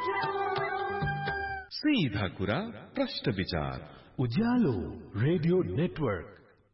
सीधा कुरा प्रश्न विचार उज्यालो रेडियो नेटवर्क।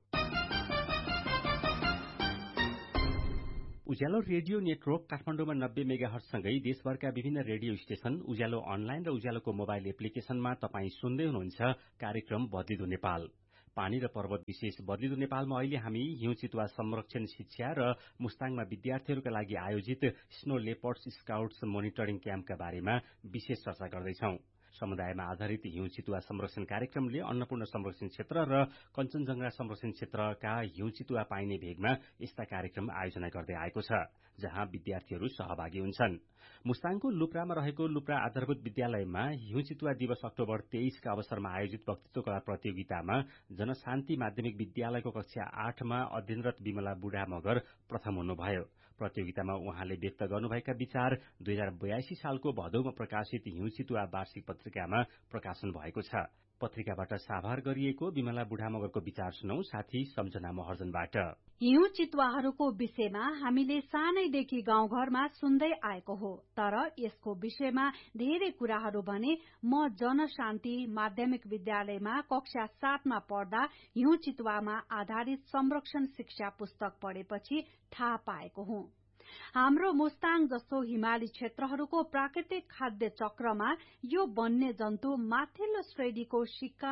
उज्यालो रेडियो नेटवर्क काठमाडौँमा 90 मेगाहर्जसँगै देशभरका विभिन्न रेडियो स्टेशन, उज्यालो अनलाइन र उज्यालोको मोबाइल एप्लिकेशनमा तपाईँ सुन्दै हुनुहुन्छ कार्यक्रम बदलिदो नेपाल। पानी र पर्वत विशेष बदलिदो नेपालमा अहिले हामी हिउँ चितुवा संरक्षण शिक्षा र मुस्ताङमा विद्यार्थीहरूका लागि आयोजित स्नो लेपर्ड्स स्काउट्स मोनिटरिङ क्याम्पका बारेमा विशेष चर्चा गर्दैछौं। समुदायमा आधारित हिउँ चितुवा संरक्षण कार्यक्रमले अन्नपूर्ण संरक्षण क्षेत्र र कञ्चनजंघा संरक्षण क्षेत्रका हिउँ चितुवा पाइने भेगमा यस्ता कार्यक्रम आयोजना गर्दै आएको छ, जहाँ विद्यार्थीहरू सहभागी हुन्छन्। मुस्ताङको लुप्रामा रहेको लुप्रा आधारभूत विद्यालयमा हिउँ चितुवा दिवस अक्टोबर 23 का अवसरमा आयोजित वक्तृत्व कला प्रतियोगितामा जनशान्ति माध्यमिक विद्यालयको कक्षा 8 मा अध्ययनरत विमला बुढा मगर प्रथम हुनुभयो। प्रतियोगितामा उहाँले व्यक्त गर्नुभएका विचार 2082 सालको भदौमा प्रकाशित हिउँ चितुवा वार्षिक पत्रिकामा प्रकाशन भएको छ। पत्रिकाबाट साभार गरिएको विमला बुढा मगरको विचार सुनौ साथी सम्झना महर्जनबाट। हिउँ चितुवाहरूको विषयमा हामीले सानैदेखि गाउँघरमा सुन्दै आएको हो, तर यसको विषयमा धेरै कुराहरू भने म जनशान्ति माध्यमिक विद्यालयमा कक्षा 7 मा पढ्दा हिउँ चितुवामा आधारित संरक्षण शिक्षा पुस्तक पढेपछि थाहा पाएको हुँ। हाम्रो मुस्ताङ जस्तो हिमाली क्षेत्रहरूको प्राकृतिक खाद्य चक्रमा यो वन्य जन्तु माथिल्लो श्रेणीको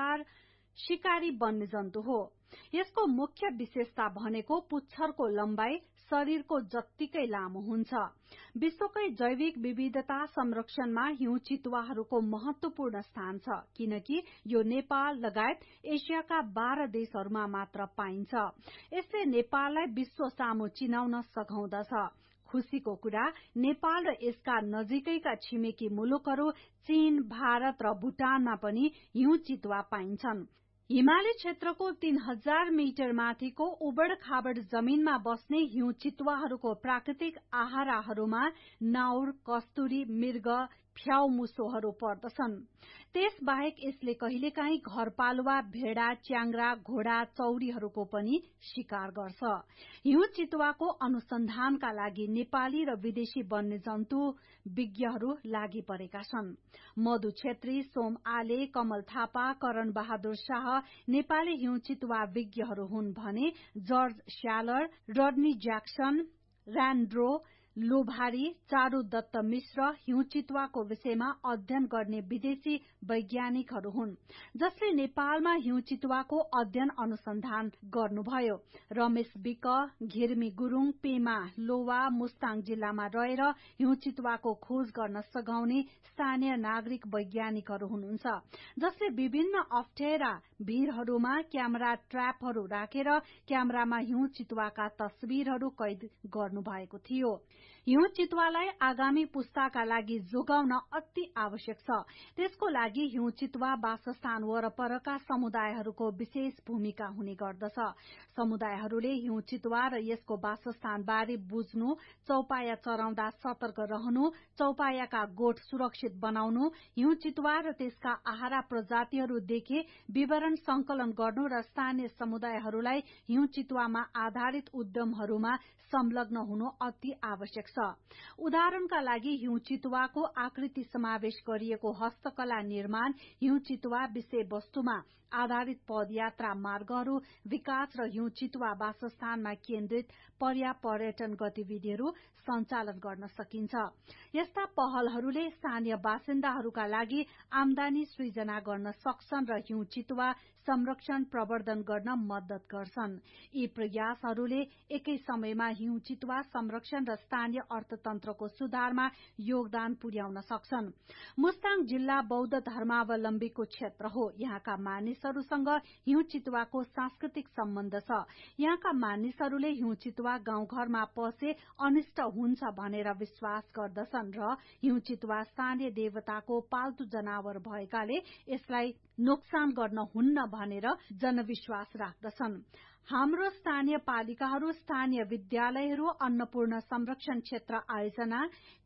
शिकारी वन्य जन्तु हो। यसको मुख्य विशेषता भनेको पुच्छरको लम्बाई शरीरको जत्तिकै लामो हुन्छ। विश्वकै जैविक विविधता संरक्षणमा हिउँ चितुवाहरूको महत्वपूर्ण स्थान छ, किनकि यो नेपाल लगायत एसियाका 12 देशहरूमा मात्र पाइन्छ। यसले नेपाललाई विश्व सामु चिनाउन सघाउँदछ। खुशीको कुरा, नेपाल र यसका नजिकैका छिमेकी मुलुकहरू चीन, भारत र भूटानमा पनि हिउँ चितुवा पाइन्छन्। हिमाली क्षेत्रको 3000 मिटर माथिको उबड़ खाबड़ जमीनमा बस्ने हिउँ चितुवाहरूको प्राकृतिक आहाराहरूमा नाउर, कस्तुरी, मृग, फ्याउमुसोहरू पर्दछन्। त्यसबाहेक यसले कहिलेकाहीँ घरपालुवा भेडा, च्याङ्ग्रा, घोडा, चौरीहरूको पनि शिकार गर्छ। हिउँ चितुवाको अनुसन्धानका लागि नेपाली र विदेशी वन्यजन्तु विज्ञहरू लागि परेका छन्। मधु छेत्री, सोम आले, कमल थापा, करण बहादुर शाह नेपाली हिउँ चितुवा विज्ञहरू हुन् भने जर्ज स्यालर, रडनी ज्याक्सन, र्यान्ड्रो लोभारी, चारू दत्त मिश्र हिउँ चितुवाको विषयमा अध्ययन गर्ने विदेशी वैज्ञानिकहरू हुन्, जसले नेपालमा हिउँ चितुवाको अध्ययन अनुसन्धान गर्नुभयो। रमेश विक, घिर्मी गुरूङ, पेमा लोवा मुस्ताङ जिल्लामा रहेर हिउँ चितुवाको खोज गर्न सघाउने स्थानीय नागरिक वैज्ञानिकहरू हुनुहुन्छ, जसले विभिन्न अप्ठ्यारा भिरहरूमा क्यामेरा ट्र्यापहरू राखेर क्यामेरामा हिउँ चितुवाका तस्विरहरू कैद गर्नुभएको थियो। हिउँ चितुवालाई आगामी पुस्ताका लागि जोगाउन अति आवश्यक छ। त्यसको लागि हिउँ चितुवा वासस्थान वरपरका समुदायहरूको विशेष भूमिका हुने गर्दछ। समुदायहरूले हिउँ चितुवा र यसको वासस्थान बारे बुझ्नु, चौपाया चराउँदा सतर्क रहनु, चौपायाका गोठ सुरक्षित बनाउनु, हिउँ चितुवा र त्यसका आहारा प्रजातिहरू देखे विवरण संकलन गर्नु र स्थानीय समुदायहरूलाई हिउँ चितुवामा आधारित उद्यमहरूमा संलग्न हुनु अति आवश्यक छ। उदाहरणका लागि हिउँ चितुवाको आकृति समावेश गरिएको हस्तकला निर्माण, हिउँ चितुवा विषय वस्तुमा आधारित पदयात्रा मार्गहरू विकास र हिउँ चितुवा वासस्थानमा केन्द्रित पर्यटन गतिविधिहरू सञ्चालन गर्न सकिन्छ। यस्ता पहलहरूले स्थानीय बासिन्दाहरूका लागि आमदानी सृजना गर्न सक्छन् र हिउँ चितुवा संरक्षण प्रवर्धन गर्न मद्दत गर्छन्। यी प्रयासहरूले एकै समयमा हिउँ चितुवा संरक्षण र स्थानीय अर्थतन्त्रको सुधारमा योगदान पुर्याउन सक्छन्। मुस्ताङ जिल्ला बौद्ध धर्मावलम्बीको क्षेत्र हो। यहाँका मानिसहरूसँग हिउँ चितुवाको सांस्कृतिक सम्बन्ध छ। यहाँका मानिसहरूले हिउँ चितुवा गाउँघरमा पसे अनिष्ट हुन्छ भनेर विश्वास गर्दछन् र हिउँ चितुवा स्थानीय देवताको पाल्तु जनावर भएकाले यसलाई नोक्सान गर्न हुन्न भनेर जनविश्वास राख्दछन्। हाम्रो स्थानीय पालिकाहरू, स्थानीय विद्यालयहरू, अन्नपूर्ण संरक्षण क्षेत्र आयोजना,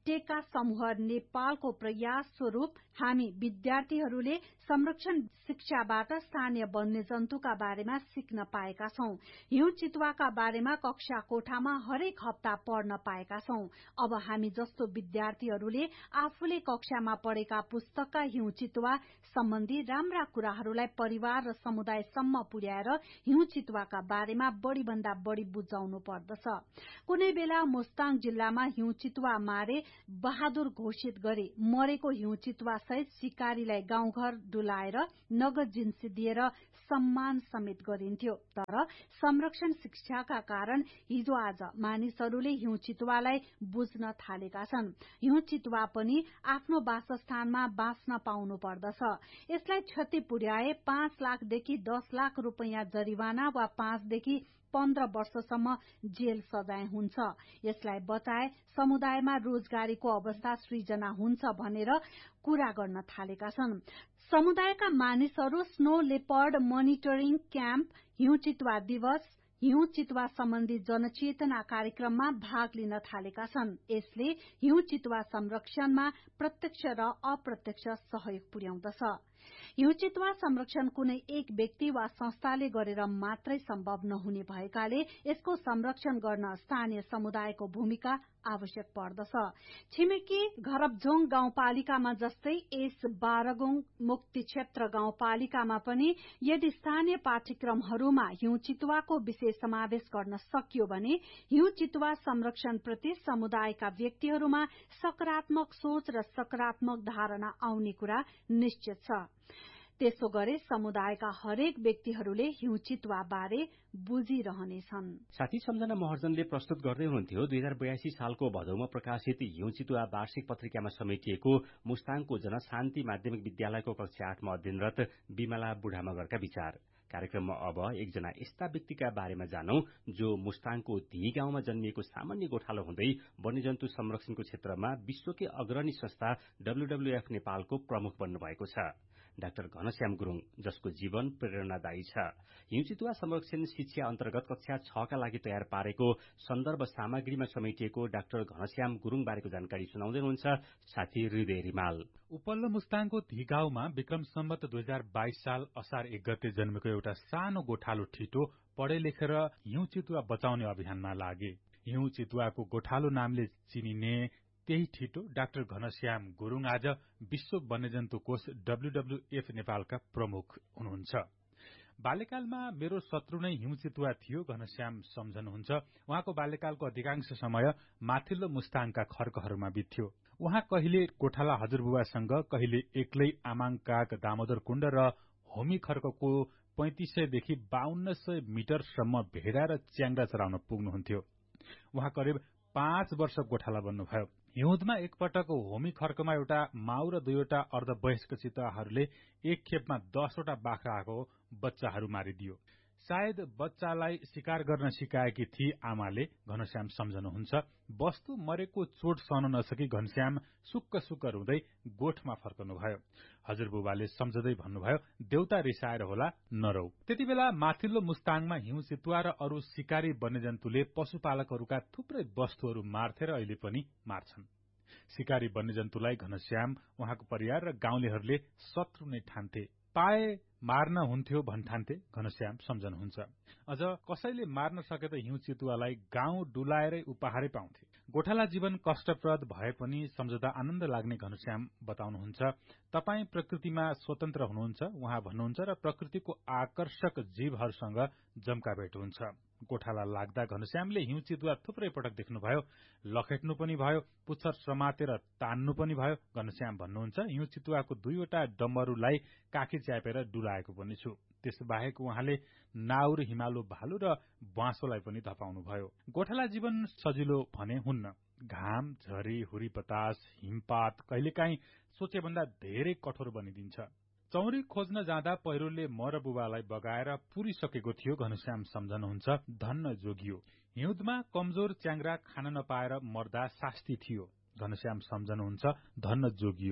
टेका समूह नेपालको प्रयास स्वरूप हामी विद्यार्थीहरूले संरक्षण शिक्षाबाट स्थानीय वन्यजन्तुका बारेमा सिक्न पाएका छौं। हिउँ चितुवाका बारेमा कक्षा कोठामा हरेक हप्ता पढ्न पाएका छौं। अब हामी जस्तो विद्यार्थीहरूले आफूले कक्षामा पढेका पुस्तकका हिउँ चितुवा सम्बन्धी राम्रा कुराहरूलाई परिवार र समुदायसम्म पुर्याएर हिउँ चितुवाका बारेमा बढ़ी भन्दा बढ़ी बुझाउनु पर्दछ। कुनै बेला मुस्ताङ जिल्लामा हिउँ चितुवा मारे बहादुर घोषित गरी मरेको हिउँ चितुवा सहित शिकारीलाई गाउँघर डुलाएर नगद जिन्सी दिएर सम्मान समेत गरिन्थ्यो। तर संरक्षण शिक्षाका कारण हिजो आज मानिसहरूले हिउँ चितुवालाई बुझ्न थालेका छन्। हिउँ चितुवा पनि आफ्नो वासस्थानमा बाँच्न पाउनु पर्दछ। यसलाई क्षति पुर्याए 5 लाखदेखि 10 लाख रुपैयाँ जरिवाना वा 5 देखि 15 वर्षसम्म जेल सजाय हुन्छ। यसलाई बचाए समुदायमा रोजगारीको अवस्था सृजना हुन्छ भनेर कुरा गर्न थालेका छन्। समुदायका मानिसहरू स्नो लेपर्ड मोनिटरिङ क्याम्प, हिउँ चितुवा दिवस, हिउँ चितुवा सम्बन्धी जनचेतना कार्यक्रममा भाग लिन थालेका छन्। यसले हिउँ चितुवा संरक्षणमा प्रत्यक्ष र अप्रत्यक्ष सहयोग पुर्याउँदछ। हिउँ चितुवा संरक्षण कुनै एक व्यक्ति वा संस्थाले गरेर मात्रै सम्भव नहुने भएकाले यसको संरक्षण गर्न स्थानीय समुदायको भूमिका आवश्यक पर्दछ। छिमेकी घरबझोङ गाउँपालिकामा जस्तै यस बारगुङ मुक्ति क्षेत्र गाउँपालिकामा पनि यदि स्थानीय पाठ्यक्रमहरूमा हिउँ चितुवाको विषय समावेश गर्न सकियो भने हिउँ चितुवा संरक्षण प्रति समुदायका व्यक्तिहरूमा सकारात्मक सोच र सकारात्मक धारणा आउने कुरा निश्चित छ। त्यसो गरे समुदायका हरेक व्यक्तिहरूले हिउँ चितुवा बारे बुझिरहनेछन्। साथी सम्झना महर्जनले प्रस्तुत गर्दै हुनुहुन्थ्यो 2082 सालको भदौमा प्रकाशित हिउँ चितुवा वार्षिक पत्रिकामा समेटिएको मुस्ताङको जनशान्ति माध्यमिक विद्यालयको कक्षा 8 मा अध्ययनरत बिमला बुढा मगरका विचार। कार्यक्रममा अब एकजना यस्ता व्यक्तिका बारेमा जानौं जो मुस्ताङको धी गाउँमा जन्मिएको सामान्य गोठालो हुँदै वन्यजन्तु संरक्षणको क्षेत्रमा विश्वकै अग्रणी संस्था WWF नेपालको प्रमुख बन्नुभएको छ। डाक्टर घनश्याम गुरुङ, जसको जीवन प्रेरणादायी छ। हिउँ चितुवा संरक्षण शिक्षा अन्तर्गत कक्षा 6 का लागि तयार पारेको सन्दर्भ सामग्रीमा समेटिएको डाक्टर घनश्याम गुरुङ बारेको जानकारी सुनाउँदै हुनुहुन्छ साथी हृदय रिमाल। उपल्लो मुस्ताङको धी गाउँमा विक्रम सम्वत 2022 साल असार 1 गते जन्मेको एउटा सानो गोठालो ठिटो पढे लेखेर हिउँ चितुवा बचाउने अभियानमा लागे। हिउँ चितुवाको गोठालो नामले चिनिने त्यही ठिटो डाक्टर घनश्याम गुरुङ आज विश्व वन्यजन्तु कोष WWF नेपालका प्रमुख हुनुहुन्छ। बाल्यकालमा मेरो शत्रु नै हिउँ चितुवा थियो, घनश्याम सम्झनुहुन्छ। उहाँको बाल्यकालको अधिकांश समय माथिल्लो मुस्ताङका खर्कहरूमा बित्यो। उहाँ कहिले गोठाला हजुरबुवासँग, कहिले एक्लै आमाङ काग दामोदर कुण्ड र होमी खर्कको 3500 देखि 5200 मिटरसम्म भेडा र च्याङ्ग्रा चराउन पुग्नुहुन्थ्यो। उहाँ करिब 5 वर्ष गोठाला बन्नुभयो। हिउँदमा एकपटक होमी खर्कमा एउटा माउ र 2वटा अर्धवयस्क चितुवाहरूले एक खेपमा 10 वटा बाख्राको बच्चाहरू मारिदियो। सायद बच्चालाई शिकार गर्न सिकाएकी थिए आमाले, घनश्याम सम्झनुहुन्छ। वस्तु मरेको चोट सहन नसकी घनश्याम सुक्क सुक्क रुँदै गोठमा फर्कनुभयो। हजुरबुबाले सम्झदै भन्नुभयो, देउता रिसाएर होला, नरौ। त्यति बेला माथिल्लो मुस्ताङमा हिउँ चितुवा र अरू शिकारी वन्यजन्तुले पशुपालकहरूका थुप्रै वस्तुहरू मार्थे र अहिले पनि मार्छन्। शिकारी वन्यजन्तुलाई घनश्याम, उहाँको परिवार र गाउँलेहरूले शत्रु नै ठान्थे। पाए मार्न हुन्थ्यो भन्ठान्थे, घनश्याम सम्झनुहुन्छ। अझ कसैले मार्न सके त हिउँ चितुवालाई गाउँ डुलाएरै उपहारै पाउँथे। गोठाला जीवन कष्टप्रद भए पनि सम्झदा आनन्द लाग्ने घनश्याम बताउनुहुन्छ। तपाई प्रकृतिमा स्वतन्त्र हुनुहुन्छ, उहाँ भन्नुहुन्छ, र प्रकृतिको आकर्षक जीवहरूसँग जम्का भेट हुन्छ। गोठाला लाग्दा घनश्यामले हिउँ चितुवा थुप्रै पटक देख्नुभयो, लखेट्नु पनि भयो, पुच्छर समातेर तान्नु पनि भयो। घनश्याम भन्नुहुन्छ, हिउँ चितुवाको 2वटा डम्बरुलाई काखी च्यापेर डुलाएको पनि छु। त्यसबाहेक उहाँले नाउर, हिमालो भालु र बाँसोलाई पनि धपाउनु भयो। गोठाला जीवन सजिलो भने हुन्न। घाम, झरी, हुरी बतास, हिमपात कहिलेकाहीँ सोचेभन्दा धेरै कठोर बनिदिन्छ। चौरी खोज्न जाँदा पहिरोले म र बुबालाई बगाएर पुरिसकेको थियो, घनश्याम सम्झनुहुन्छ। धन्न जोगियो। हिउँदमा कमजोर च्याङ्ग्रा खान नपाएर मर्दा शास्ति थियो, घनश्याम सम्झनुहुन्छ। धन्न जोगियो।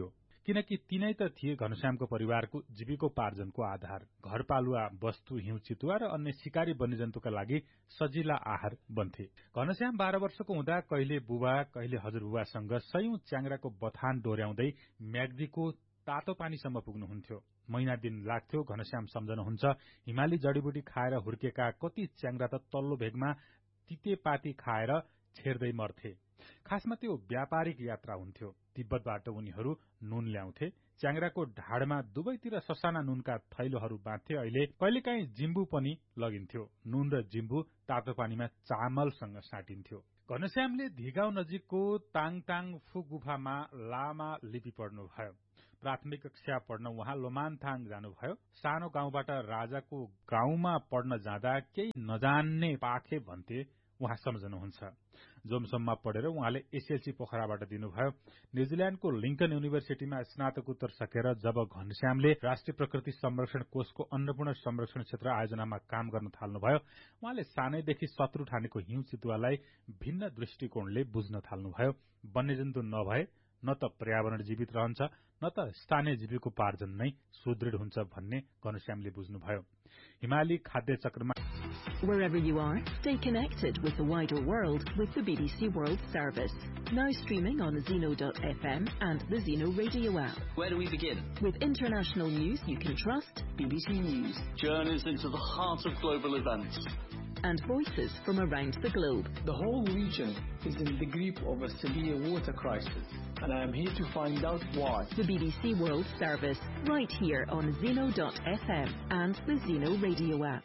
किनकि तिनै त थिए घनश्यामको परिवारको जीविकोपार्जनको आधार। घरपालुवा वस्तु हिउँ चितुवा र अन्य शिकारी वन्यजन्तुका लागि सजिला आहार बन्थे। घनश्याम 12 वर्षको हुँदा कहिले बुबा कहिले हजुरबुबासँग सयौं च्याङ्राको बथान डोर्याउँदै म्याग्दीको तातो पानीसम्म पुग्नुहुन्थ्यो। महिना दिन लाग्थ्यो। घनश्याम सम्झनुहुन्छ हिमाली जडीबुटी खाएर हुर्केका कति च्याङ्रा त तल्लो भेगमा तितेपाती खाएर छेर्दै मर्थे। खासमा त्यो व्यापारिक यात्रा हुन्थ्यो। तिब्बतबाट उनीहरू नुन ल्याउँथे। च्याङ्राको ढाडमा दुवैतिर ससाना नुनका थैलोहरू बाँध्थे। अहिले कहिलेकाहीँ जिम्बु पनि लगिन्थ्यो। नुन र जिम्बु तातो पानीमा चामलसँग साटिन्थ्यो। घनश्यामले धिगाउँ नजिकको ताङताङ फु गुफामा लामा लिपि पढ्नुभयो। प्राथमिक कक्षा पढ्न उहाँ लोमानथाङ जानुभयो। सानो गाउँबाट राजाको गाउँमा पढ्न जाँदा केही नजान्ने पाखे भन्थे उहाँ सम्झनुहुन्छ। जोमसम्म पढेर उहाँले एसएलसी पोखराबाट दिनुभयो। न्यूजील्याण्डको लिंकन युनिभर्सिटीमा स्नातकोत्तर सकेर जब घनश्यामले राष्ट्रिय प्रकृति संरक्षण कोषको अन्नपूर्ण संरक्षण क्षेत्र आयोजनामा काम गर्न थाल्नुभयो, उहाँले सानैदेखि शत्रु ठानेको हिउँ चितुवालाई भिन्न दृष्टिकोणले बुझ्न थाल्नुभयो। वन्यजन्तु नभए न त पर्यावरण जीवित रहन्छ न त स्थानीय जीविकोपार्जन नै सुदृढ हुन्छ भन्ने घनश्यामले बुझ्नुभयो। हिमाली खाद्य चक्रमा Wherever you are, stay connected with the wider world with the BBC World Service. Now streaming on Zeno.fm and the Zeno radio app. Where do we begin? With international news you can trust, BBC News. Journeys into the heart of global events. And voices from around the globe. The whole region is in the grip of a severe water crisis, and I am here to find out why. The BBC World Service, right here on Zeno.fm and the Zeno radio app.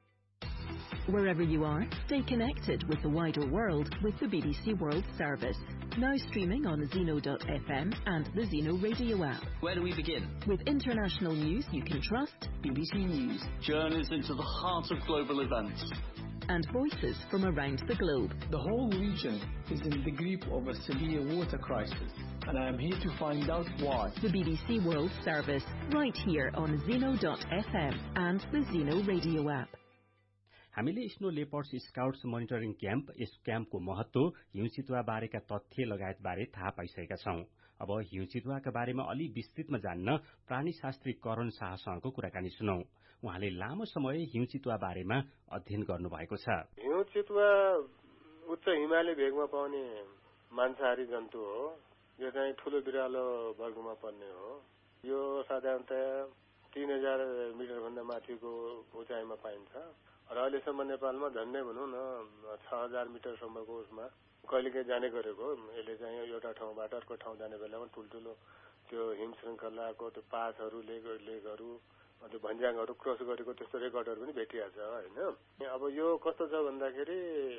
Wherever you are, stay connected with the wider world with the BBC World Service. Now streaming on Zeno.fm and the Zeno radio app. Where do we begin? With international news you can trust, BBC News. Journeys into the heart of global events. And voices from around the globe. The whole region is in the grip of a severe water crisis, and I am here to find out why. The BBC World Service, right here on Zeno.fm and the Zeno radio app. हामीले snow leopards scouts monitoring camp, यस क्याम्पको महत्व, हिउँ चितुवा बारेका तथ्य लगायत बारे थाहा पाइसकेका छौं। अब हिउँ चितुवाका बारेमा अलि विस्तृतमा जान्न प्राणीशास्त्री करण शाहसँगको कुराकानी सुनौ। उहाँले लामो समय हिउँ चितुवा बारेमा अध्ययन गर्नुभएको छ। हिउँ चितुवा उच्च हिमाली भेगमा पाउने मांसाहारी जन्तु हो। यो चाहिँ ठूलो बिरालो वर्गमा पर्ने हो। यो साधारणतया 3000 मिटर भन्दा माथिको उचाइमा पाइन्छ र अहिलेसम्म नेपालमा झन्डै भनौं न 6000 मिटरसम्मको उसमा कहिलेकाहीँ जाने गरेको। यसले चाहिँ एउटा ठाउँबाट अर्को ठाउँ जाने बेलामा ठुल्ठुलो त्यो हिम श्रृङ्खलाको त्यो पासहरू लेगहरू त्यो भन्ज्याङहरू क्रस गरेको त्यस्तो रेकर्डहरू पनि भेटिएको छ हैन। अब यो कस्तो छ भन्दाखेरि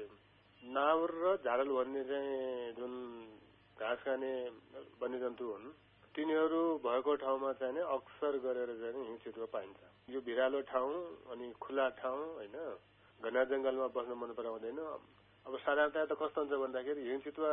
नाउर र झारल भन्ने चाहिँ जुन घाँस खाने वन्यजन्तु हुन्, तिनीहरू भएको ठाउँमा चाहिँ अक्सर गरेर चाहिँ हिउँ चितुवा पाइन्छ। यो भिरालो ठाउँ अनि खुला ठाउँ हैन, घना जंगलमा बस्न मन पराउँदैन। अब साधारणतया त कस्तो हुन्छ भन्दाखेरि हिउँ चितुवा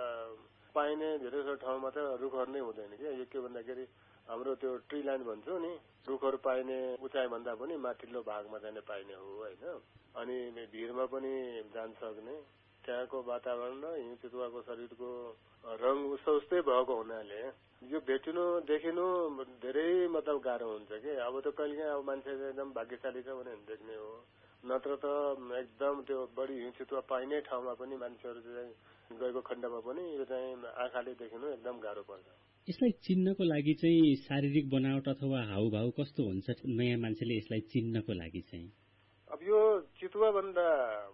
पाइने धेरै जसो ठाउँमा त रुखहरू नै हुँदैन के। यो के भन्दाखेरि हाम्रो त्यो ट्री लाइन भन्छौं नि, रुखहरू पाइने उचाइ भन्दा पनि माथिल्लो भागमा चाहिँ पाइने हो हैन। अनि भिरमा पनि जान सक्ने त्यहाँको वातावरण र हिउँ चितुवाको शरीरको रंग उस्तै भएको हुनाले यो भेटिनु देखिनु धेरै मतलब गाह्रो हुन्छ के। अब त कहिलेकाहीँ अब मान्छे एकदम भाग्यशाली छ भने देख्ने हो, नत्र त एकदम त्यो बढी हिउँ चितुवा पाइने ठाउँमा पनि मान्छेहरू चाहिँ गएको खण्डमा पनि यो चाहिँ आँखाले देखिनु एकदम गाह्रो पर्छ। यसलाई चिन्नको लागि चाहिँ शारीरिक बनावट अथवा हाउभाउ कस्तो हुन्छ नयाँ मान्छेले यसलाई चिन्नको लागि चाहिँ? अब यो चितुवा भन्दा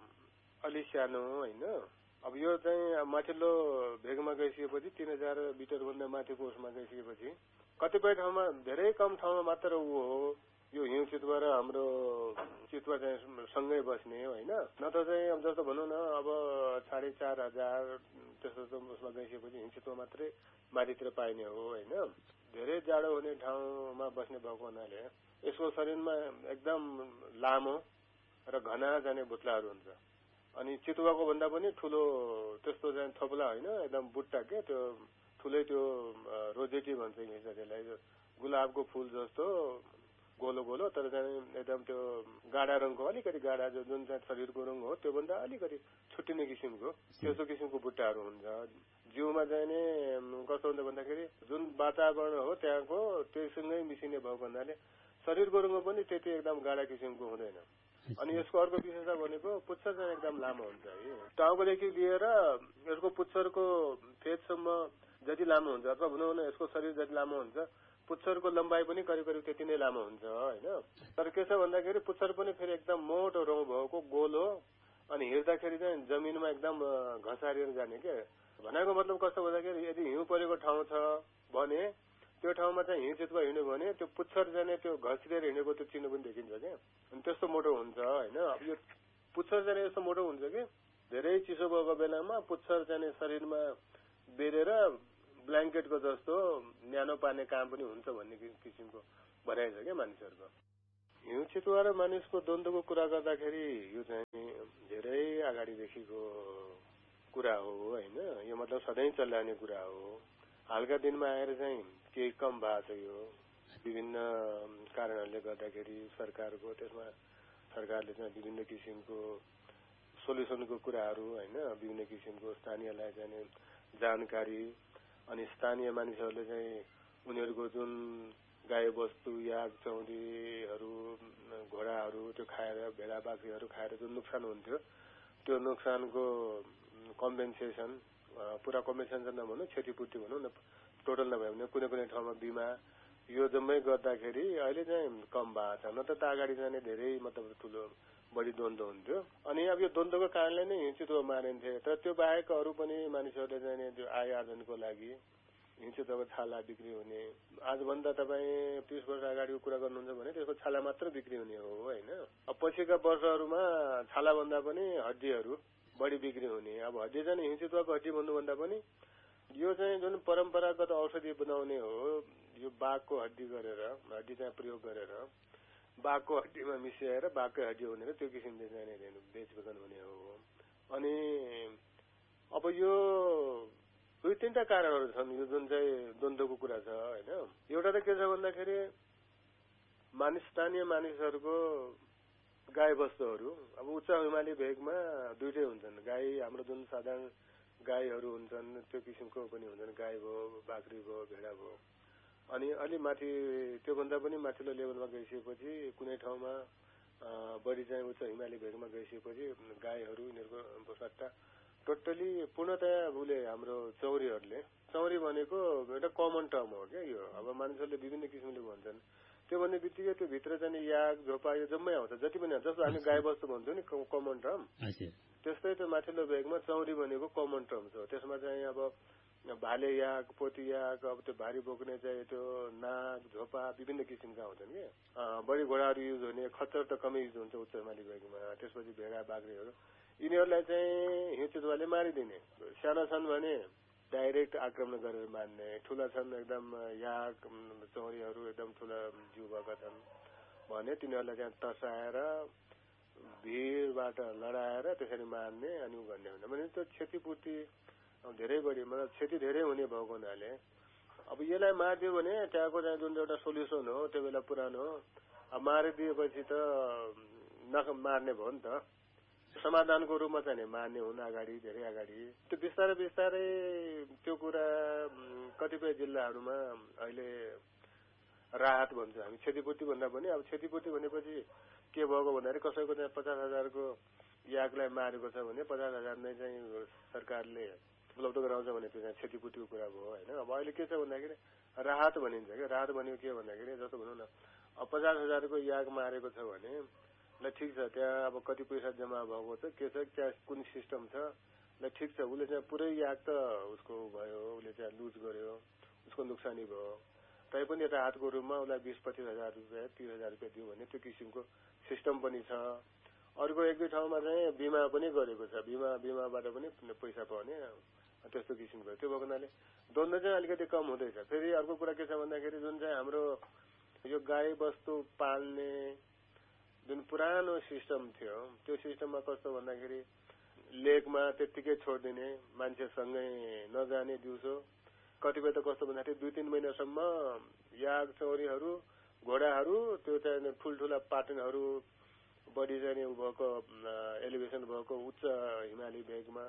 अलि सानो हैन। अब यो चाहिँ माथिल्लो भेगमा गइसकेपछि 3000 मिटर भन्दा माथिको उसमा गइसकेपछि कतिपय ठाउँमा धेरै कम ठाउँमा मात्र ऊ हो यो हिउँ चितुवा र हाम्रो चितुवा चाहिँ सँगै बस्ने हैन। नत्र चाहिँ अब जस्तो भनौं न अब 4500 त्यस्तो उसमा गइसकेपछि हिउँ चितुवा मात्रै माथितिर पाइने हो हैन। धेरै जाडो हुने ठाउँमा बस्ने भएको हुनाले यसको शरीरमा एकदम लामो र घना जाने बुट्लाहरू हुन्छ। अनि चितुवाको भन्दा पनि ठूलो त्यस्तो चाहिँ थोप्ला हैन, एकदम बुट्टा के त्यो ठूलै त्यो रोजेटी भन्छ त्यसलाई, गुलाबको फूल जस्तो गोलो गोलो तर चाहिँ एकदम त्यो गाढा रङको अलिकति गाढा जुन चाहिँ शरीरको रङ हो त्यो भन्दा अलिकति छुट्टिने किसिमको त्यस्तो किसिमको बुट्टाहरू हुन्छ। जिउमा चाहिने कस्तो हुन्छ भन्दाखेरि जुन वातावरण हो त्यहाँको त्यससँगै मिसिने भएको हुनाले शरीरको रूपमा पनि त्यति एकदम गाढा किसिमको हुँदैन। अनि यसको अर्को विशेषता भनेको पुच्छर चाहिँ एकदम लामो हुन्छ है। टाउकोदेखि लिएर यसको पुच्छरको फेदसम्म जति लामो हुन्छ अथवा भनौँ न यसको शरीर जति लामो हुन्छ पुच्छरको लम्बाइ पनि करिब करिब त्यति नै लामो हुन्छ होइन। तर के छ भन्दाखेरि पुच्छर पनि फेरि एकदम मोटो रौँ भएको गोल हो अनि हिँड्दाखेरि चाहिँ जमिनमा एकदम घसारिएर जाने के भनेको मतलब कस्तो भन्दाखेरि यदि हिउँ परेको ठाउँ छ भने त्यो ठाउँमा चाहिँ हिँड्चितुवा हिँड्यो भने त्यो पुच्छर जाने त्यो घसिरेर हिँडेको त्यो चिन्ह पनि देखिन्छ क्या। अनि त्यस्तो मोटो हुन्छ होइन। अब यो पुच्छर जाने यस्तो मोटो हुन्छ कि धेरै चिसो भएको बेलामा पुच्छर जाने शरीरमा बेरेर ब्ल्याङ्केटको जस्तो न्यानो पार्ने काम पनि हुन्छ भन्ने किसिमको भनाइ छ क्या मानिसहरूको। हिउँ चितुवा र मानिसको द्वन्द्वको कुरा गर्दाखेरि यो चाहिँ धेरै अगाडिदेखिको कुरा हो होइन। यो मतलब सधैँ चलिरहने कुरा हो। हालका दिनमा आएर चाहिँ केही कम भएको छ। यो विभिन्न कारणहरूले गर्दाखेरि सरकारको त्यसमा सरकारले चाहिँ विभिन्न किसिमको सोल्युसनको कुराहरू होइन विभिन्न किसिमको स्थानीयलाई चाहिँ जानकारी अनि स्थानीय मानिसहरूले चाहिँ उनीहरूको जुन गाई वस्तु याक चौरीहरू घोडाहरू त्यो खाएर भेडा बाख्रीहरू खाएर जुन नोक्सान हुन्थ्यो त्यो नोक्सानको कम्पेन्सेसन पुरा कम्पेन्सेसन नभनौँ क्षतिपूर्ति भनौँ न टोटल नभए भने कुनै कुनै ठाउँमा बिमा यो जम्मै गर्दाखेरि अहिले चाहिँ कम भएको छ। न त अगाडि जाने धेरै मतलब ठुलो बढी द्वन्द्व हुन्थ्यो। अनि अब यो द्वन्द्वको कारणले नै हिउँचितुवा मारिन्थे। तर त्यो बाहेक अरू पनि मानिसहरूले चाहिँ त्यो आय आर्जनको लागि हिउँचितुवाको छाला बिक्री हुने आजभन्दा तपाईँ 30 वर्ष अगाडिको कुरा गर्नुहुन्छ भने त्यसको छाला मात्र बिक्री हुने हो होइन। अब पछिका वर्षहरूमा छाला भन्दा पनि हड्डीहरू बढी बिक्री हुने। अब हड्डी चाहिँ हिउँचितुवाको हड्डी भन्नुभन्दा पनि यो चाहिँ जुन परम्परागत औषधि बनाउने हो यो बाघको हड्डी गरेर हड्डी चाहिँ प्रयोग गरेर बाघको हड्डीमा मिसाएर बाघकै हड्डी हुने त्यो किसिमले चाहिँ बेचबिखन हुने हो। अनि अब यो दुई तीनटा कारणहरू छन् यो जुन चाहिँ द्वन्द्वको कुरा छ होइन। एउटा त के छ भन्दाखेरि स्थानीय मानिसहरूको गाई वस्तुहरू अब उच्च हिमाली भेगमा दुइटै हुन्छन्। गाई हाम्रो जुन साधारण गाईहरू हुन्छन् त्यो किसिमको पनि हुन्छन्। गाई भयो बाख्री भयो भेडा भयो। अनि अलि माथि त्योभन्दा पनि माथिल्लो लेभलमा गइसकेपछि कुनै ठाउँमा बढी चाहिँ उच्च हिमाली भेगमा गइसकेपछि गाईहरू यिनीहरूको सट्टा टोटली पूर्णतया उसले हाम्रो चौरी भनेको एउटा कमन टर्म हो क्या यो। अब मानिसहरूले विभिन्न किसिमले भन्छन् त्यो भन्ने बित्तिकै त्यो भित्र चाहिँ याक झोपा यो जम्मै आउँछ जति पनि जस्तो हामी गाई वस्तु भन्छौँ नि कमन टर्म त्यस्तै त्यो माथिल्लो भेगमा चौरी भनेको कमन टर्म छ। त्यसमा चाहिँ अब भाले याक पोती याक अब त्यो भारी बोक्ने चाहिँ त्यो नाक झोपा विभिन्न किसिमका हुन्छन् कि बढी घोडाहरू युज हुने खच्चर त कमै युज हुन्छ उच्च हिमाली भेगमा। त्यसपछि भेडा बाख्रीहरू यिनीहरूलाई चाहिँ हिउँचितुवाले मारिदिने। साना छन् भने डाइरेक्ट आक्रमण गरेर मार्ने। ठुला छन् एकदम याक चौरीहरू एकदम ठुला जिउ भएका छन् भने तिनीहरूलाई चाहिँ तर्साएर भिडबाट लडाएर त्यसरी मार्ने अनि उ गर्ने हुने भने त्यो क्षतिपूर्ति धेरै बढी मतलब क्षति धेरै हुने भएको हुनाले अब यसलाई मारिदियो भने त्यहाँको चाहिँ जुन एउटा सोल्युसन हो त्यो बेला पुरानो हो। अब मारिदिएपछि त मार्ने भयो नि त समाधानको रूपमा चाहिँ मार्ने हुन अगाडि धेरै अगाडि त्यो बिस्तारै बिस्तारै त्यो कुरा कतिपय जिल्लाहरूमा अहिले राहत भन्छ हामी। क्षतिपूर्ति भन्दा पनि अब क्षतिपूर्ति भनेपछि के भएको भन्दाखेरि कसैको चाहिँ 50,000 को याकलाई मारेको छ भने 50,000 नै चाहिँ सरकारले उपलब्ध गराउँछ भने त्यो चाहिँ क्षतिपूर्तिको कुरा भयो होइन। अब अहिले के छ भन्दाखेरि राहत भनिन्छ क्या। राहत भनेको के भन्दाखेरि जस्तो भनौँ न अब 50,000 को याक मारेको छ भने ल ठिक छ त्यहाँ अब कति पैसा जम्मा भएको छ के छ त्यहाँ कुन सिस्टम छ ल ठिक छ उसले चाहिँ पुरै याक त उसको भयो उसले चाहिँ लुज गर्यो उसको नोक्सानी भयो तैपनि राहतको रूपमा उसलाई 20-25 हजार रुपियाँ 30,000 रुपियाँ दिउँ भन्ने त्यो किसिमको सिस्टम पनि छ। अर्को एक दुई ठाउँमा चाहिँ बिमा पनि गरेको छ। बिमाबाट पनि पैसा पाउने त्यस्तो किसिमको त्यो भएको हुनाले द्वन्द्व चाहिँ अलिकति कम हुँदैछ। फेरि अर्को कुरा के छ भन्दाखेरि जुन चाहिँ हाम्रो यो गाई वस्तु पाल्ने जुन पुरानो सिस्टम थियो त्यो सिस्टममा कस्तो भन्दाखेरि लेकमा त्यत्तिकै छोडिदिने मान्छेसँगै नजाने दिउँसो कतिपय त कस्तो भन्दाखेरि 2-3 महिनासम्म याक चौरीहरू घोडाहरू त्यो चाहिँ ठुल्ठुला पाटनहरू बढी जाने भएको एलिभेसन भएको उच्च हिमाली भेगमा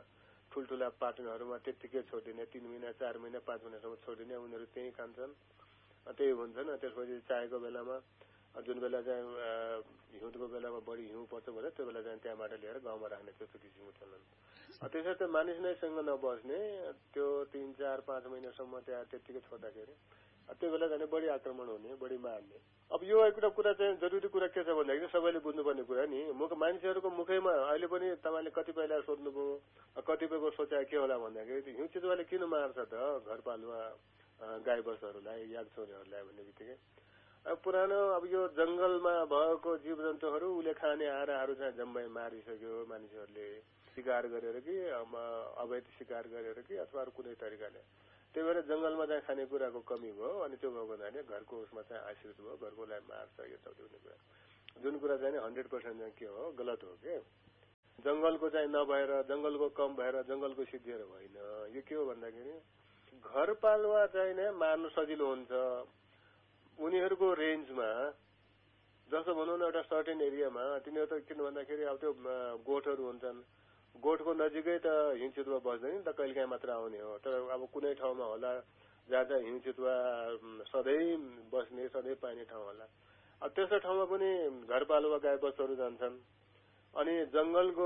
ठुल्ठुला पाटनहरूमा त्यत्तिकै छोडिदिने 3 महिना 4 महिना 5 महिनासम्म छोडिदिने उनीहरू त्यही खान्छन् त्यही हुन्छन्। त्यसपछि चाहेको बेलामा जुन बेला चाहिँ हिउँदको बेलामा बढी हिउँ पर्छ भने त्यो बेला चाहिँ त्यहाँबाट लिएर गाउँमा राख्ने त्यस्तो किसिमको चलन। त्यसर्थ मानिस नै सँग नबस्ने त्यो 3 4 5 महिनासम्म त्यहाँ त्यत्तिकै छोड्दाखेरि त्यो बेला जाने बढी आक्रमण हुने बढी मार्ने। अब यो एउटा कुरा चाहिँ जरुरी कुरा के छ भन्दाखेरि सबैले बुझ्नुपर्ने कुरा नि मान्छेहरूको मुखैमा अहिले पनि तपाईँले कतिपयलाई सोध्नुभयो कतिपयको सोचाइ के होला भन्दाखेरि हिउँ चितुवाले किन मार्छ त घरपालुवा गाई बस्तुहरूलाई याक छोरीहरूलाई भन्ने बित्तिकै पुरानो अब यो जंगलमा भएको जीव जन्तुहरू उसले खाने आहाराहरू चाहिँ जम्मै मारिसक्यो मानिसहरूले शिकार गरेर कि अवैध शिकार गरेर कि अथवा कुनै तरिकाले। त्यही भएर जंगलमा चाहिँ खानेकुराको कमी भयो अनि त्यो भएको हुनाले घरको उसमा चाहिँ आश्रित भयो घरकोलाई मार्छ यताउति हुने कुरा जुन कुरा चाहिँ 100% चाहिँ के हो गलत हो के। जंगलको चाहिँ नभएर जंगलको कम भएर जंगलको सिद्धिएर होइन। यो के हो भन्दाखेरि घरपालुवा चाहिँ नै मार्नु सजिलो हुन्छ उनीहरूको रेन्जमा। जस्तो भनौँ न एउटा सर्टेन एरियामा तिनीहरू त किन भन्दाखेरि अब त्यो गोठहरू हुन्छन् गोठको नजिकै त हिउँ चितुवा बस्दैन नि त कहिलेकाहीँ मात्र आउने हो। तर अब कुनै ठाउँमा होला जहाँ चाहिँ हिउँ चितुवा सधैँ बस्ने सधैँ पाइने ठाउँ होला अब त्यस्तो ठाउँमा पनि घरपालुवा गाई बस्तुहरू जान्छन्। अनि जंगलको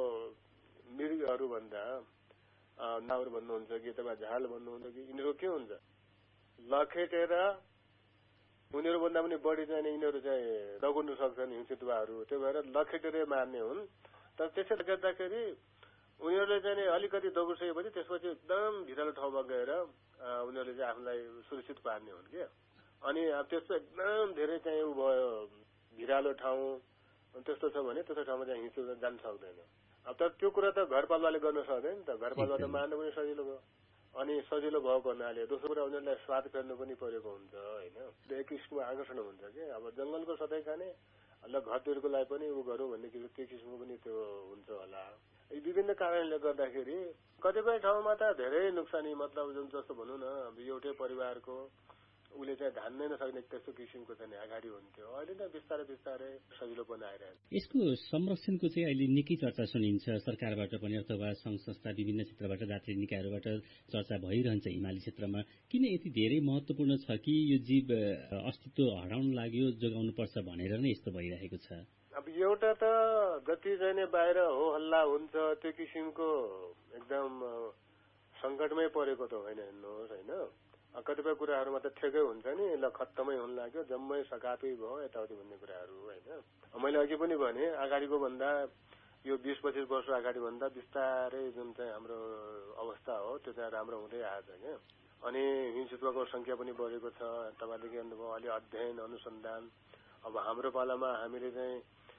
मृगहरू भन्दा नाउर भन्नुहुन्छ कि अथवा झाल भन्नुहुन्छ कि यिनीहरू के हुन्छ लखेटेर उनीहरू भन्दा पनि बढी चाहिँ यिनीहरू चाहिँ दगुर्नु सक्छन् हिउँ चितुवाहरू। त्यो भएर लखेटेरै मार्ने हुन्। तर त्यसैले गर्दाखेरि उनीहरूले चाहिँ अलिकति दगुर्सकेपछि त्यसपछि एकदम भिरालो ठाउँमा गएर उनीहरूले चाहिँ आफूलाई सुरक्षित पार्ने हुन् क्या। अनि अब त्यस्तो एकदम धेरै चाहिँ उ भयो भिरालो ठाउँ त्यस्तो छ भने त्यस्तो ठाउँमा चाहिँ हिउँ चितुवा जान सक्दैन। अब तर त्यो कुरा त घरपालुवाले गर्न सक्दैन नि त घरपालुवा त मार्नु पनि सजिलो भयो। अनि सजिलो भएको हुनाले दोस्रो कुरा उनीहरूलाई स्वाद फेर्नु पनि परेको हुन्छ होइन। एक किसिमको आकर्षण हुन्छ कि अब जंगलको सधैँ खाने ल घरतिरको लागि पनि उ गरौँ भन्ने त्यो किसिमको पनि त्यो हुन्छ होला। यी विभिन्न कारणले गर्दाखेरि कतिपय ठाउँमा त धेरै नोक्सानी मतलब जुन जस्तो भनौँ न अब एउटै परिवारको उसले चाहिँ धान्नै नसक्ने त्यस्तो किसिमको चाहिँ अगाडि हुन्थ्यो। अहिले त बिस्तारै बिस्तारै सजिलोपन आइरहेको छ। यसको संरक्षणको चाहिँ अहिले निकै चर्चा सुनिन्छ सरकारबाट पनि अथवा संघ संस्था विभिन्न क्षेत्रबाट जातीय निकायहरूबाट चर्चा भइरहन्छ हिमाली क्षेत्रमा। किन यति धेरै महत्वपूर्ण छ कि यो जीव अस्तित्व हराउन लाग्यो जोगाउनु पर्छ भनेर नै यस्तो भइरहेको छ? अब एउटा त जति चाहिँ बाहिर हो हल्ला हुन्छ त्यो किसिमको एकदम संकटमै परेको त होइन हेर्नुहोस् होइन। कतिपय कुराहरूमा त ठेकै हुन्छ नि ल खत्तमै हुन लाग्यो जम्मै सकापै भयो यताउति भन्ने कुराहरू होइन। मैले अघि पनि भने अगाडिको भन्दा यो 20-25 वर्ष अगाडि भन्दा बिस्तारै जुन चाहिँ हाम्रो अवस्था हो त्यो चाहिँ राम्रो हुँदै आएछ क्या। अनि हिउँ चितुवाको संख्या पनि बढेको छ। तपाईँले हेर्नुभयो अलि अध्ययन अनुसन्धान अब हाम्रो पालामा हामीले चाहिँ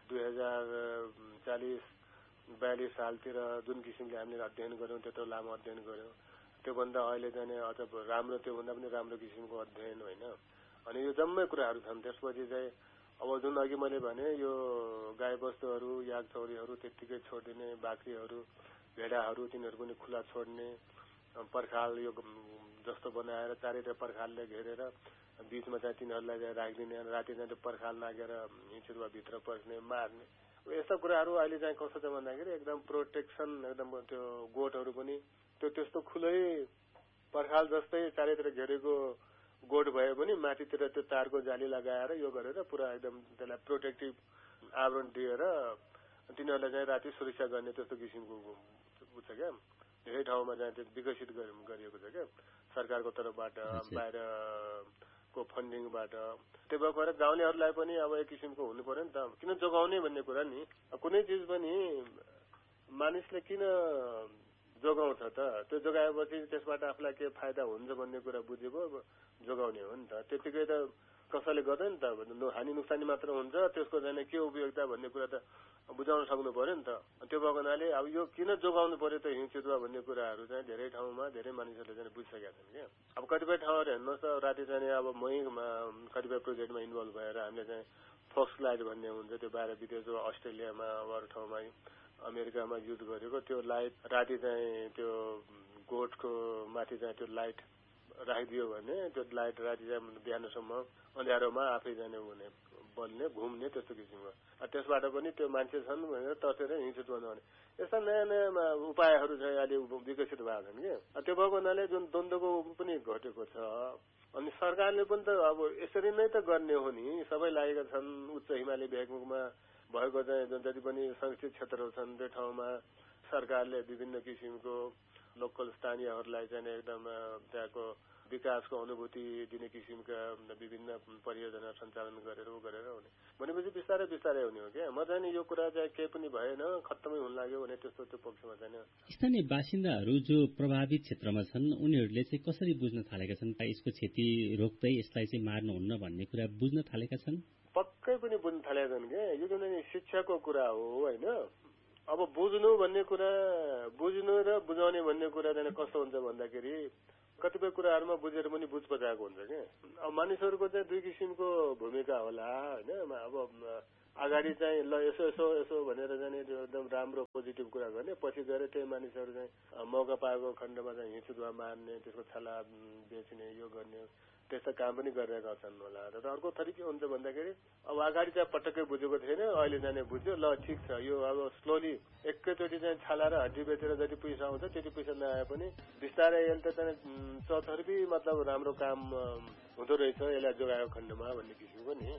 2040-42 सालतिर जुन किसिमले हामीले अध्ययन गर्यौं त्यत्रो लामो अध्ययन गर्यौं त्योभन्दा अहिले चाहिँ अझ राम्रो त्योभन्दा पनि राम्रो किसिमको अध्ययन होइन। अनि यो जम्मै कुराहरू छन्। त्यसपछि चाहिँ अब जुन अघि मैले भने यो गाई बस्तुहरू याक चौरीहरू त्यत्तिकै छोडिदिने बाख्रीहरू भेडाहरू तिनीहरू पनि खुला छोड्ने पर्खाल यो जस्तो बनाएर चारैतिर पर्खालले घेरेर बीचमा चाहिँ तिनीहरूलाई राखिदिने राति चाहिँ त्यो पर्खाल नागेर हिउँचितुवा भित्र पस्ने मार्ने यस्ता कुराहरू अहिले चाहिँ कस्तो छ भन्दाखेरि एकदम प्रोटेक्सन एकदम त्यो गोठहरू पनि त्यो त्यस्तो खुलै पर्खाल जस्तै चारैतिर घेरेको गोठ भए पनि माथितिर त्यो तारको जाली लगाएर यो गरेर पुरा एकदम त्यसलाई प्रोटेक्टिभ आवरण दिएर तिनीहरूलाई चाहिँ राति सुरक्षा गर्ने त्यस्तो किसिमको छ क्या। धेरै ठाउँमा चाहिँ त्यो विकसित गरिएको छ क्या सरकारको तर्फबाट बाहिरको फन्डिङबाट। त्यो भएर गाउँलेहरूलाई पनि अब एक किसिमको हुनु पर्यो नि त किन जोगाउने भन्ने कुरा नि। कुनै चिज पनि मानिसले किन जोगाउँछ त त्यो जोगाएपछि त्यसबाट आफूलाई के फाइदा हुन्छ भन्ने कुरा बुझेको जोगाउने हो नि त। त्यतिकै त कसैले गर्दैन नि त हानि नोक्सानी मात्र हुन्छ त्यसको चाहिँ के उपयोगिता भन्ने कुरा त बुझाउन सक्नु पर्यो नि त। त्यो भएको हुनाले अब यो किन जोगाउनु पर्यो त हिउँ चितुवा भन्ने कुराहरू चाहिँ धेरै ठाउँमा धेरै मानिसहरूले चाहिँ बुझिसकेका छन् क्या। अब कतिपय ठाउँहरू हेर्नुहोस् त राति चाहिँ अब कतिपय प्रोजेक्टमा इन्भल्भ भएर हामीले चाहिँ फोक्स लाइट भन्ने हुन्छ त्यो बाहिर विदेश अस्ट्रेलियामा अरू ठाउँमा अमेरिकामा युज गरेको त्यो लाइट राति चाहिँ त्यो गोठको माथि चाहिँ त्यो लाइट राखिदियो भने त्यो लाइट राति बिहानसम्म अँध्यारोमा आफै जाने हुने बल्ने घुम्ने त्यस्तो किसिमको त्यसबाट पनि त्यो मान्छे छन् भनेर तर्सेर हिंसित बनाउने यस्ता नयाँ नयाँ उपायहरू चाहिँ अहिले विकसित भएको छन् कि त्यो भएको हुनाले जुन द्वन्द्वको पनि घटेको छ। अनि सरकारले पनि त अब यसरी नै त गर्ने हो नि, सबै लागेका छन्। उच्च हिमाली भेगमुखमा भएको चाहिँ जति पनि संरक्षित क्षेत्रहरू छन् त्यो ठाउँमा सरकारले विभिन्न किसिमको लोकल स्थानीयहरूलाई चाहिँ एकदम त्यहाँको विकासको अनुभूति दिने किसिमका विभिन्न परियोजना सञ्चालन गरेर हुने भनेपछि बिस्तारै बिस्तारै हुने हो क्या। म चाहिँ यो कुरा चाहिँ केही पनि भएन खत्तमै हुन लाग्यो भने त्यस्तो त्यो पक्षमा छैन। स्थानीय बासिन्दाहरू जो प्रभावित क्षेत्रमा छन् उनीहरूले चाहिँ कसरी बुझ्न थालेका छन् यसको क्षति रोक्दै यसलाई चाहिँ मार्नुहुन्न भन्ने कुरा बुझ्न थालेका छन्? पक्कै पनि बुझ्न थालेका छन् क्या। यो किनभने शिक्षाको कुरा हो होइन। अब बुझ्नु भन्ने कुरा, बुझ्नु र बुझाउने भन्ने कुरा चाहिँ कस्तो हुन्छ भन्दाखेरि कतिपय कुराहरूमा बुझेर पनि बुझ पचाएको हुन्छ क्या। अब मानिसहरूको चाहिँ दुई किसिमको भूमिका होला होइन। अब अगाडि चाहिँ ल यसो यसो यसो भनेर चाहिँ एकदम राम्रो पोजिटिभ कुरा गर्ने, पछि गएर त्यही मानिसहरू चाहिँ मौका पाएको खण्डमा चाहिँ हिंसुवा मार्ने, त्यसको छाला बेच्ने, यो गर्ने त्यस्ता काम पनि गरिरहेका छन् होला। र अर्को थरी के हुन्छ भन्दाखेरि अब अगाडि चाहिँ पटक्कै बुझेको थिएन, अहिले जाने बुझ्यो, ल ठिक छ यो अब स्लोली एकैचोटि चाहिँ छाला र हड्डी बेचेर जति पैसा आउँछ त्यति पैसा नआए पनि बिस्तारै यसले त चाहिँ चौतर्फी मतलब राम्रो काम हुँदो रहेछ यसलाई जोगाएको खण्डमा भन्ने किसिमको नि।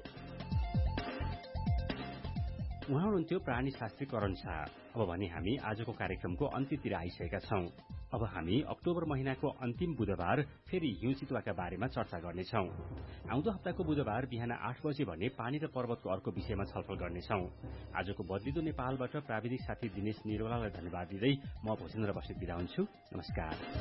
उहाँ हुनुहुन्थ्यो प्राणीशास्त्री करण शाह। अब भने हामी आजको कार्यक्रमको अन्त्यतिर आइसकेका छौं। अब हामी अक्टोबर महिनाको अन्तिम बुधबार फेरि हिउँ चितुवाका बारेमा चर्चा गर्नेछौं। आउँदो हप्ताको बुधबार बिहान 8 बजे भने पानी र पर्वतको अर्को विषयमा छलफल गर्नेछौं। आजको बदलिदो नेपालबाट प्राविधिक साथी दिनेश निरौलालाई धन्यवाद दिँदै म भूषेन्द्र बस्नेत बिदा हुन्छु। नमस्कार।